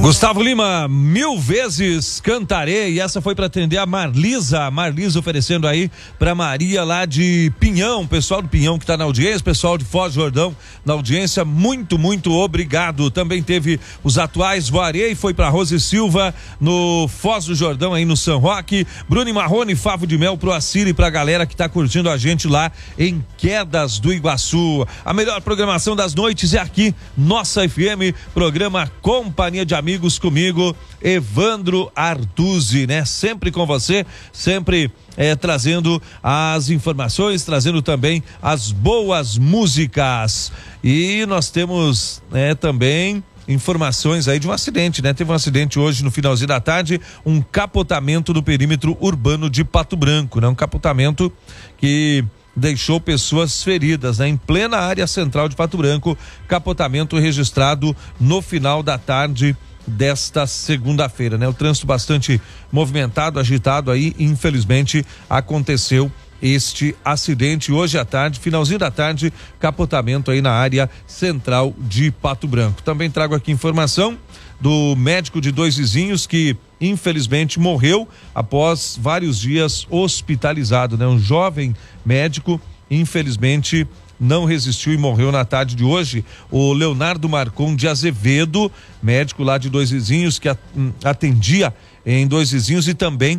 Gustavo Lima, 1000 vezes cantarei, e essa foi para atender a Marlisa oferecendo aí para Maria lá de Pinhão, pessoal do Pinhão que tá na audiência, pessoal de Foz do Jordão na audiência, muito obrigado. Também teve os atuais Voarei, foi para Rose Silva no Foz do Jordão aí no São Roque, Bruno Marrone, Favo de Mel pro Assiri e pra galera que tá curtindo a gente lá em Quedas do Iguaçu. A melhor programação das noites é aqui, nossa FM, programa Companhia de Amigos, comigo, Evandro Artuzzi, né? Sempre com você, sempre trazendo as informações, trazendo também as boas músicas. E nós temos também informações aí de um acidente, né? Teve um acidente hoje no finalzinho da tarde, um capotamento no perímetro urbano de Pato Branco, né? Um capotamento que deixou pessoas feridas, né? Em plena área central de Pato Branco, capotamento registrado no final da tarde desta segunda-feira, né? O trânsito bastante movimentado, agitado aí, infelizmente aconteceu este acidente hoje à tarde, finalzinho da tarde, capotamento aí na área central de Pato Branco. Também trago aqui informação do médico de Dois Vizinhos que infelizmente morreu após vários dias hospitalizado, né? Um jovem médico, infelizmente, não resistiu e morreu na tarde de hoje. O Leonardo Marcon de Azevedo, médico lá de Dois Vizinhos, que atendia em Dois Vizinhos e também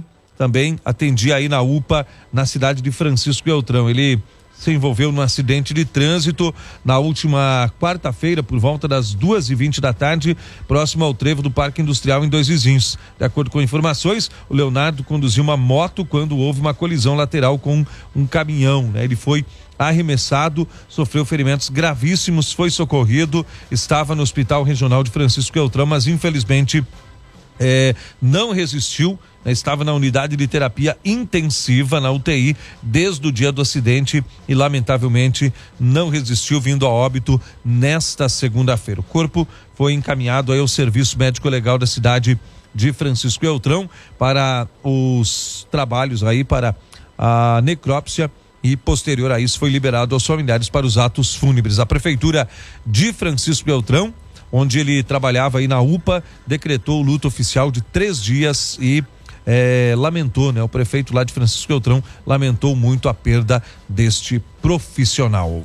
atendia aí na UPA na cidade de Francisco Beltrão. Ele se envolveu num acidente de trânsito na última quarta-feira, por volta das 2h20 da tarde, próximo ao trevo do Parque Industrial em Dois Vizinhos. De acordo com informações, o Leonardo conduziu uma moto quando houve uma colisão lateral com um caminhão, né? Ele foi arremessado, sofreu ferimentos gravíssimos, foi socorrido, estava no Hospital Regional de Francisco Beltrão, mas infelizmente não resistiu, né? Estava na unidade de terapia intensiva na UTI desde o dia do acidente e lamentavelmente não resistiu, vindo a óbito nesta segunda-feira. O corpo foi encaminhado aí ao Serviço Médico Legal da cidade de Francisco Beltrão para os trabalhos aí, para a necrópsia, e posterior a isso foi liberado aos familiares para os atos fúnebres. A Prefeitura de Francisco Beltrão, onde ele trabalhava aí na UPA, decretou o luto oficial de 3 dias e lamentou, né? O prefeito lá de Francisco Beltrão lamentou muito a perda deste profissional.